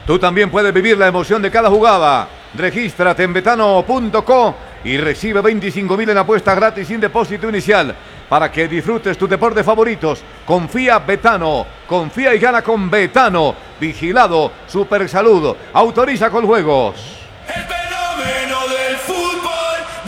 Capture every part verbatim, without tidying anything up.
Tú también puedes vivir la emoción de cada jugada. Regístrate en betano punto co y recibe veinticinco mil en apuestas gratis sin depósito inicial para que disfrutes tus deportes favoritos. Confía Betano, confía y gana con Betano. Vigilado Supersalud, autoriza con juegos. El fenómeno del fútbol de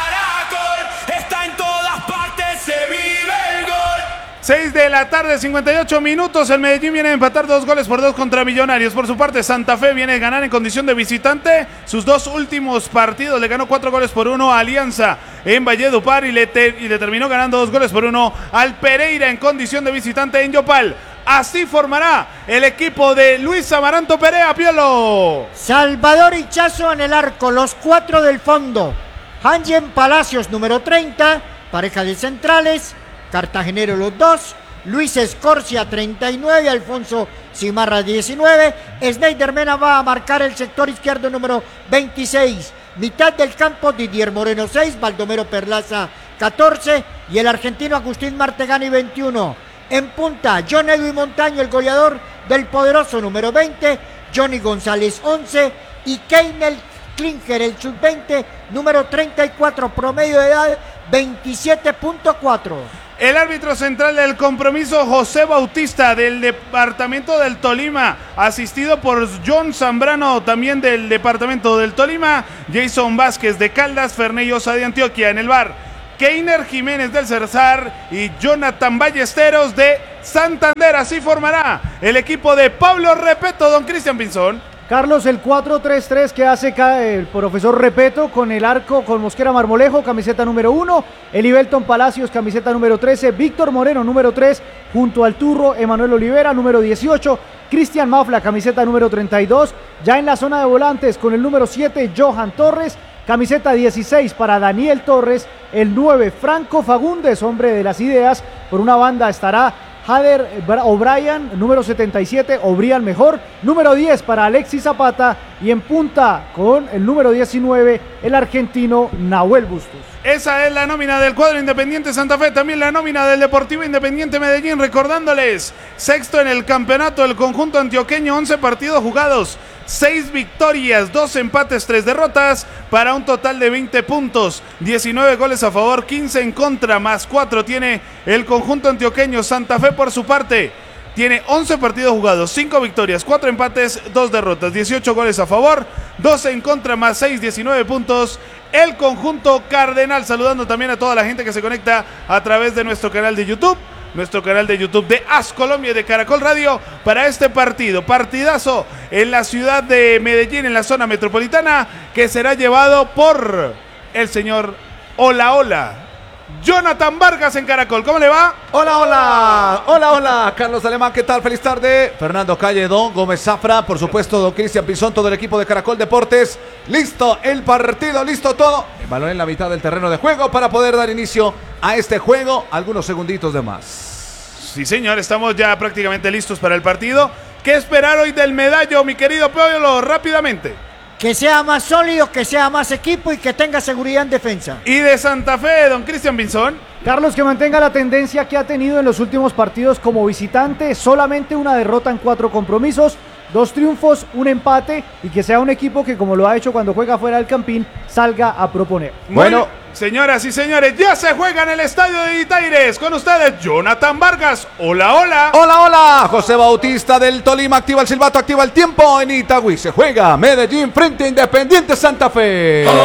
Caracol está en todas partes, se vive el gol. seis de la tarde, cincuenta y ocho minutos. El Medellín viene a empatar dos goles por dos contra Millonarios. Por su parte, Santa Fe viene a ganar en condición de visitante. Sus dos últimos partidos le ganó cuatro goles por uno a Alianza en Valledupar y le, te, y le terminó ganando dos goles por uno al Pereira en condición de visitante en Yopal. Así formará el equipo de Luis Amaranto Perea, Piolo. Salvador Hichazo en el arco, los cuatro del fondo. Hangen Palacios, número treinta, pareja de centrales. Cartagenero los dos, Luis Escorcia treinta y nueve, Alfonso Cimarra diecinueve, Sneider Mena va a marcar el sector izquierdo número veintiséis, mitad del campo Didier Moreno seis, Baldomero Perlaza catorce y el argentino Agustín Martegani veintiuno. En punta, John Edwin Montaño, el goleador del poderoso número veinte, Johnny González once y Keinel Klinger, el sub veinte, número treinta y cuatro, promedio de edad veintisiete punto cuatro. El árbitro central del compromiso, José Bautista, del departamento del Tolima, asistido por John Zambrano, también del departamento del Tolima, Jason Vázquez de Caldas, Ferney Osa de Antioquia. En el bar, Keiner Jiménez del Cersar y Jonathan Ballesteros de Santander. Así formará el equipo de Pablo Repeto, don Cristian Pinzón. Carlos, el cuatro tres tres que hace el profesor Repeto con el arco con Mosquera Marmolejo, camiseta número uno, Elibelton Palacios, camiseta número trece, Víctor Moreno, número tres, junto al Turro, Emanuel Olivera, número dieciocho, Cristian Mafla, camiseta número treinta y dos, ya en la zona de volantes con el número siete, Johan Torres, camiseta dieciséis para Daniel Torres, el nueve, Franco Fagundes, hombre de las ideas, por una banda estará Hader O'Brien, número setenta y siete, O'Brien mejor, número diez para Alexis Zapata y en punta con el número diecinueve, el argentino Nahuel Bustos. Esa es la nómina del cuadro Independiente Santa Fe, también la nómina del Deportivo Independiente Medellín, recordándoles, sexto en el campeonato el conjunto antioqueño, once partidos jugados, seis victorias, dos empates, tres derrotas, para un total de veinte puntos, diecinueve goles a favor, quince en contra, más cuatro tiene el conjunto antioqueño. Santa Fe por su parte tiene once partidos jugados, cinco victorias, cuatro empates, dos derrotas, dieciocho goles a favor, doce en contra, más seis, diecinueve puntos. El conjunto cardenal, saludando también a toda la gente que se conecta a través de nuestro canal de YouTube, nuestro canal de YouTube de As Colombia y de Caracol Radio para este partido, partidazo en la ciudad de Medellín, en la zona metropolitana, que será llevado por el señor Hola Hola, Jonathan Vargas en Caracol. ¿Cómo le va? Hola, hola, hola, hola, Carlos Alemán, ¿qué tal? Feliz tarde. Fernando Calle, don Gómez Zafra, por supuesto, don Cristian Pinzón, todo el equipo de Caracol Deportes. Listo el partido, listo todo. El balón en la mitad del terreno de juego para poder dar inicio a este juego. Algunos segunditos de más. Sí, señor, estamos ya prácticamente listos para el partido. ¿Qué esperar hoy del medallo, mi querido Pueblo? Rápidamente. Que sea más sólido, que sea más equipo y que tenga seguridad en defensa. Y de Santa Fe, don Cristian Pinzón. Carlos, que mantenga la tendencia que ha tenido en los últimos partidos como visitante, solamente una derrota en cuatro compromisos, dos triunfos, un empate, y que sea un equipo que, como lo ha hecho cuando juega fuera del Campín, salga a proponer. Bueno, señoras y señores, ya se juega en el estadio de Itaires. Con ustedes, Jonathan Vargas. Hola, hola. Hola, hola. José Bautista del Tolima activa el silbato, activa el tiempo en Itagüí. Se juega Medellín frente a Independiente Santa Fe. Oh,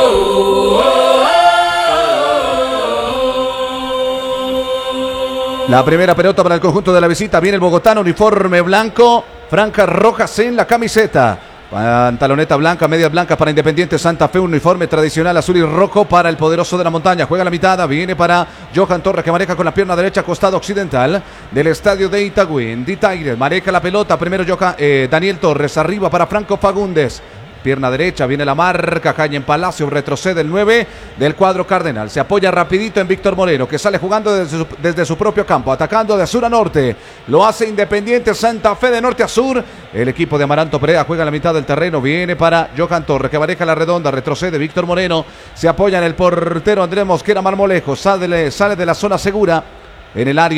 oh, oh. La primera pelota para el conjunto de la visita. Viene el bogotano, uniforme blanco, franjas rojas en la camiseta. Pantaloneta blanca, medias blancas para Independiente Santa Fe, uniforme tradicional azul y rojo para el poderoso de la montaña. Juega la mitad, viene para Johan Torres, que maneja con la pierna derecha, costado occidental del estadio de Itagüí. Tigres maneja la pelota, primero Johan, eh, Daniel Torres, arriba para Franco Fagundes. Pierna derecha, viene la marca, cae en Palacio, retrocede el nueve del cuadro cardenal. Se apoya rapidito en Víctor Moreno, que sale jugando desde su, desde su propio campo, atacando de sur a norte. Lo hace Independiente Santa Fe de norte a sur. El equipo de Amaranto Perea juega en la mitad del terreno, viene para Johan Torres, que maneja la redonda, retrocede Víctor Moreno. Se apoya en el portero Andrés Mosquera Marmolejo, sale, sale de la zona segura en el área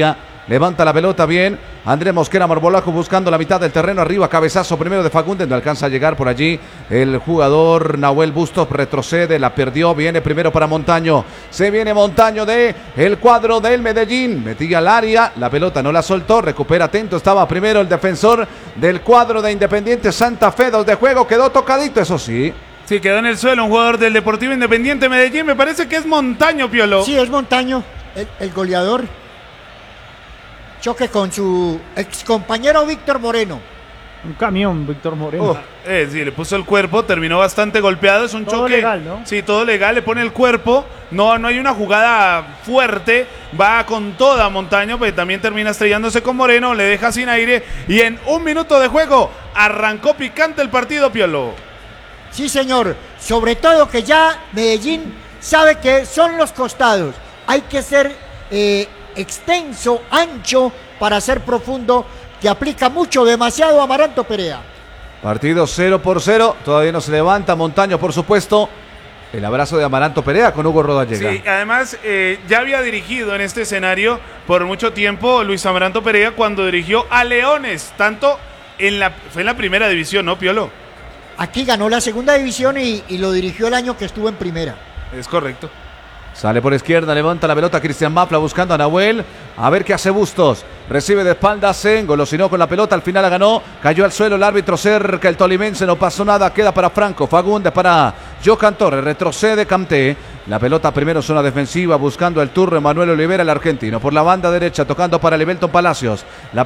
Levanta la pelota bien. Andrés Mosquera Marmolejo buscando la mitad del terreno arriba. Cabezazo primero de Fagundes. No alcanza a llegar por allí. El jugador Nahuel Bustos retrocede. La perdió. Viene primero para Montaño. Se viene Montaño de el cuadro del Medellín. Metía al área. La pelota no la soltó. Recupera atento. Estaba primero el defensor del cuadro de Independiente Santa Fe. Dos de juego. Quedó tocadito. Eso sí. Sí, quedó en el suelo un jugador del Deportivo Independiente Medellín. Me parece que es Montaño, Piolo. Sí, es Montaño, el, el goleador. Choque con su ex compañero Víctor Moreno. Un camión, Víctor Moreno. Oh, eh, sí, le puso el cuerpo, terminó bastante golpeado. Es un Todo choque. legal, ¿no? Sí, todo legal, le pone el cuerpo. No, no hay una jugada fuerte. Va con toda Montaño, pero también termina estrellándose con Moreno. Le deja sin aire. Y en un minuto de juego arrancó picante el partido, Piolo. Sí, señor. Sobre todo que ya Medellín sabe que son los costados. Hay que ser eh, extenso, ancho, para ser profundo, que aplica mucho, demasiado a Amaranto Perea. Partido cero por cero. Todavía no se levanta Montaño, por supuesto. El abrazo de Amaranto Perea con Hugo Rodallega. Sí, además eh, ya había dirigido en este escenario por mucho tiempo Luis Amaranto Perea cuando dirigió a Leones. Tanto en la, fue en la primera división, ¿no, Piolo? Aquí ganó la segunda división y, y lo dirigió el año que estuvo en primera. Es correcto. Sale por izquierda, levanta la pelota Cristian Mafla buscando a Nahuel. A ver qué hace Bustos. Recibe de espaldas, se engolosinó con la pelota. Al final la ganó. Cayó al suelo el árbitro cerca. El tolimense no pasó nada. Queda para Franco. Fagundes para Jocan Torres. Retrocede Camté. La pelota primero en zona defensiva buscando el turno. Manuel Olivera, el argentino. Por la banda derecha tocando para Livelton Palacios. La